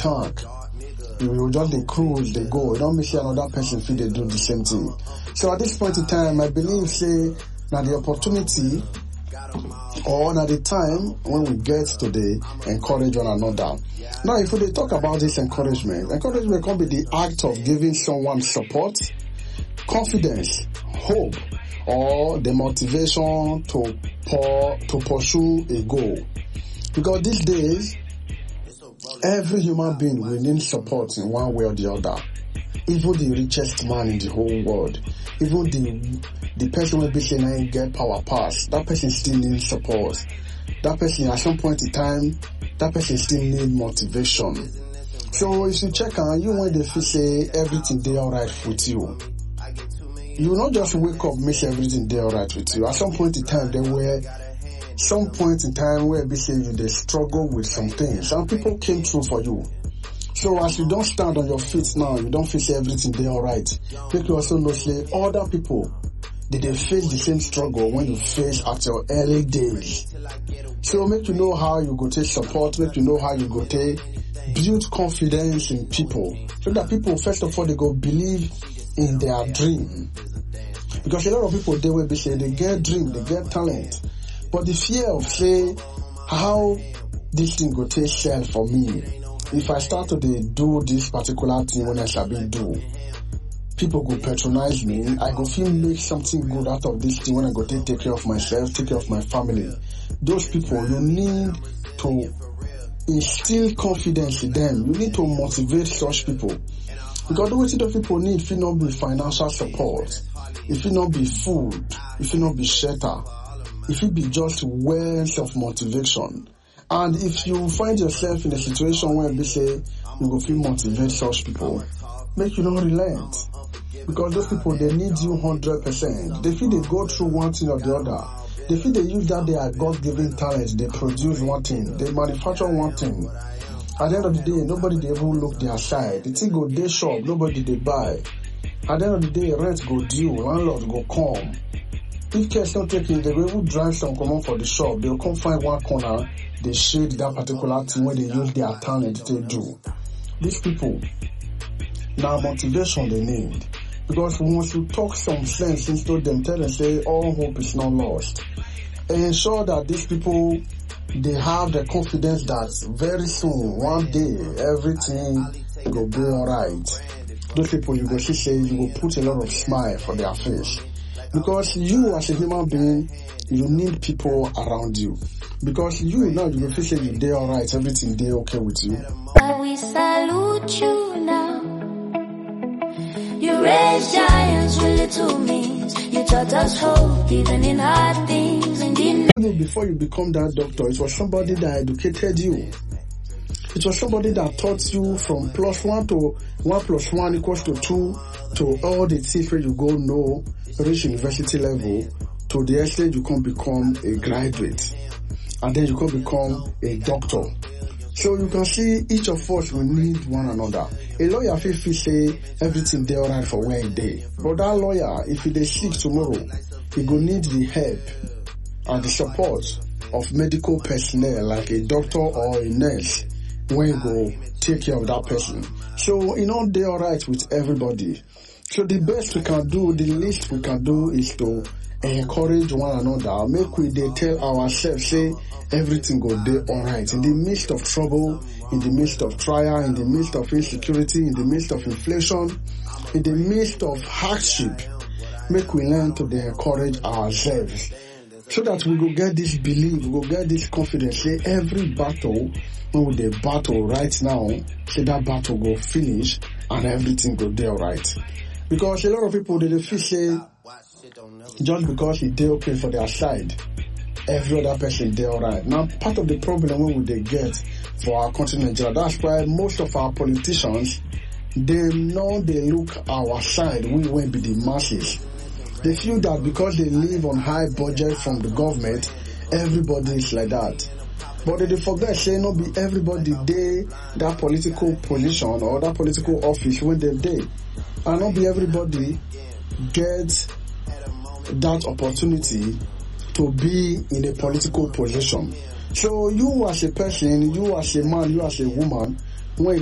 tank. You just dey cruise, they go. Don't make sure another person feel they do the same thing. So at this point in time, I believe say now the opportunity or now the time when we get to the encourage one another. Now, if we talk about this encouragement can be the act of giving someone support, confidence, hope, or the motivation to pursue a goal. Because these days, every human being will need support in one way or the other. Even the richest man in the whole world, even the person will be saying I get power pass, that person still needs support. That person at some point in time, that person still need motivation. So if you check on you when they feel say everything they alright with you, you will not just wake up make everything they alright with you. At some point in time there were some point in time where be say you they struggle with some things. Some people came through for you. So as you don't stand on your feet now, you don't feel say everything they alright. Make you also know say other people they face the same struggle when you face at your early days. So make you know how you go take support, make you know how you go take build confidence in people. So that people first of all they go believe in their dream. Because a lot of people they will be saying they get dream, they get talent. But the fear of say how this thing go take shell for me. If I start to do this particular thing when I shall be do, people go patronize me. I go feel make something good out of this thing when I go take care of myself, take care of my family. Those people, you need to instill confidence in them. You need to motivate such people. Because the way those people need, if it not be financial support, if it not be food, if it not be shelter, if it be just words of motivation. And if you find yourself in a situation where they say you go feel motivate such people, make you not relent. Because those people, they need you 100%. They feel they go through one thing or the other. They feel they use that they are God-given talents. They produce one thing. They manufacture one thing. At the end of the day, nobody they ever look their side. The thing go day shop, nobody they buy. At the end of the day, rent go due, landlord go come. If care's not taken, they will drive some common for the shop. They will come find one corner, they shade that particular thing where they use their talent to do. These people, now motivation they need. Because once you talk some sense into them, tell them say all hope is not lost. And ensure that these people, they have the confidence that very soon, one day, everything will be alright. Those people, you go see say, you will put a lot of smile for their face. Because you as a human being, you need people around you. Because you now, you will feel say you day alright, everything day okay with you. But we salute you now. You raised giants with little means. You taught us hope even in hard things. And before you become that doctor, it was somebody that educated you. It was somebody that taught you from +1 to 1 + 1 = 2 to all the things where you go know, reach university level, to the extent you can become a graduate. And then you can become a doctor. So you can see each of us will need one another. A lawyer feel say everything they alright for where he day. But that lawyer, if he dey sick tomorrow, he go need the help and the support of medical personnel like a doctor or a nurse when you go take care of that person. So you know they alright with everybody. So the best we can do, the least we can do is to encourage one another. Make we they tell ourselves say everything go dey alright. In the midst of trouble, in the midst of trial, in the midst of insecurity, in the midst of inflation, in the midst of hardship, make we learn to dey encourage ourselves. So that we go get this belief, we go get this confidence. Say every battle, when we dey battle right now, say that battle go finish and everything go dey alright. Because a lot of people they feel say just because it dey okay for their side, every other person dey alright. Now part of the problem when we dey get for our country Nigeria, that's why most of our politicians they know they look our side, we won't be the masses. They feel that because they live on high budget from the government, everybody is like that. But they forget say not be everybody dey that political position or that political office when they dey. And not be everybody get that opportunity to be in a political position. So you as a person, you as a man, you as a woman,